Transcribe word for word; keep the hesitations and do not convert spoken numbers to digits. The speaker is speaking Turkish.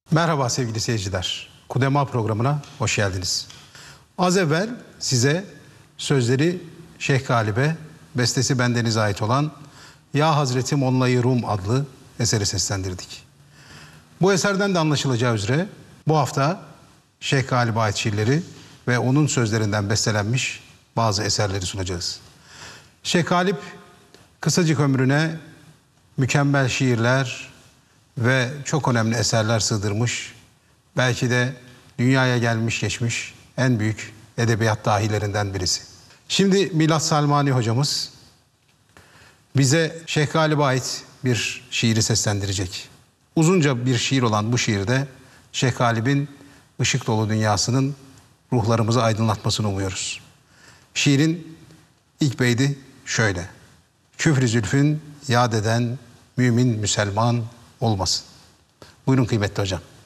Merhaba sevgili seyirciler. Kudema programına hoş geldiniz. Az evvel size sözleri Şeyh Galip'e, bestesi bendenize ait olan Ya Hazreti Molla-i Rum adlı eseri seslendirdik. Bu eserden de anlaşılacağı üzere bu hafta Şeyh Galip'e ait şiirleri ve onun sözlerinden bestelenmiş bazı eserleri sunacağız. Şeyh Galip kısacık ömrüne mükemmel şiirler ve çok önemli eserler sığdırmış, belki de dünyaya gelmiş geçmiş en büyük edebiyat dahilerinden birisi. Şimdi Milat Salmani hocamız bize Şeyh Galip'e ait bir şiiri seslendirecek. Uzunca bir şiir olan bu şiirde Şeyh Galip'in ışık dolu dünyasının ruhlarımızı aydınlatmasını umuyoruz. Şiirin ilk beydi şöyle: Küfr-i zülfün yad eden mümin Müselman olmasın. Buyurun kıymetli hocam.